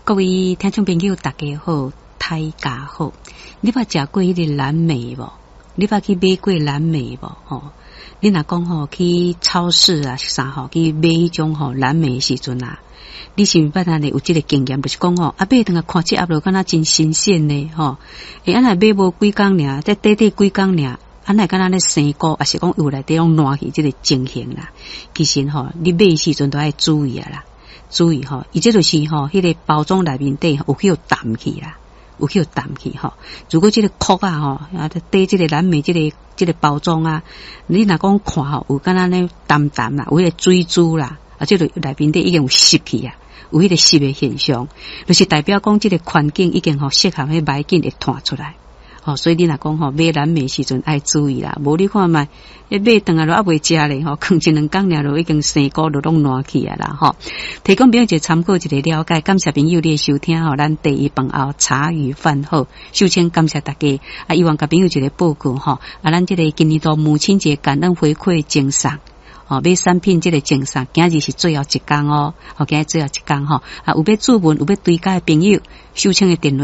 各位听众朋友，大家好，大家好。你捌食过迄个蓝莓无？你捌去买过蓝莓无？吼，你若讲吼去超市啊啥吼去买迄种吼蓝莓的时阵啊，你是毋是捌安尼有即个经验？就是讲吼，买等下看即盒落，敢若真新鲜呢吼。安若买无几工尔，再短几工尔。安内敢若咧生菇，还是讲有内底拢烂去即个情形啦。其实吼，你买时阵都要注意啊啦，注意吼，伊即就是吼，迄个包装内面底有去淡去啦，有去淡去吼。如果即个壳啊吼，啊底即个蓝莓即个包装啊，你若讲看吼，有敢若咧淡淡啦，有迄个水珠啦，啊，即个内面底已经有湿去啊，有迄个湿的现象，就是代表讲即个环境已经吼适合迄霾菌会弹出来。所以你若讲吼买蓝莓时阵爱注意啦，无你看卖，买顿啊都还未食咧吼，放一两工了就已经生菇都拢烂去啊啦吼。提供朋友一个参考一个了解，感谢朋友你的收听吼，咱第一饭后茶余饭后，首先感谢大家啊，希望甲朋友一个报告吼，咱这个今年度母亲节感恩回馈赠送。买产品这个赠送，今日是最后一天哦，今日最后一天吼，有要注文有要推介的朋友，收听的电话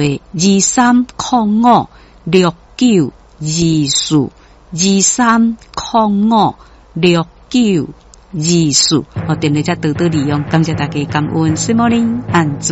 23056924，23056924，电话才多多利用，感谢大家感恩，什么呢？按住。